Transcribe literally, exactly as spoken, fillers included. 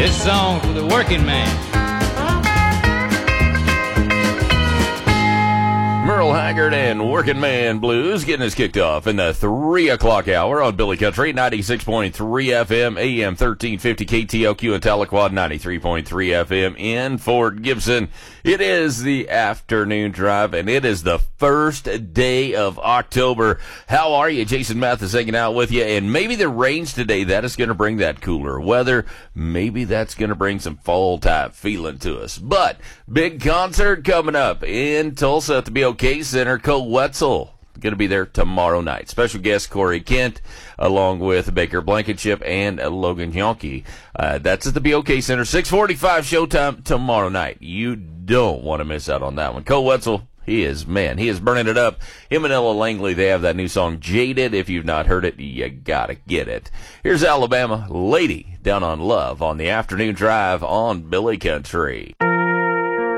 This song for the working man. Merle Haggard and Working Man Blues getting us kicked off in the three o'clock hour on Billy Country, ninety-six point three F M, A M thirteen fifty K T L Q in Tahlequah, ninety-three point three F M in Fort Gibson. It is the afternoon drive, and it is the first day of October. How are you? Jason Mathis hanging out with you, and maybe the rains today, that is going to bring that cooler weather. Maybe that's going to bring some fall-type feeling to us. But big concert coming up in Tulsa at the B O K Center. Cole Wetzel going to be there tomorrow night. Special guest Corey Kent, along with Baker Blankenship and Logan Yonke. Uh, that's at the B O K Center. six forty-five showtime tomorrow night. You don't want to miss out on that one. Cole Wetzel, he is, man, he is burning it up. Him and Ella Langley, they have that new song, Jaded. If you've not heard it, you gotta get it. Here's Alabama Lady, Down on Love, on the afternoon drive on Billy Country.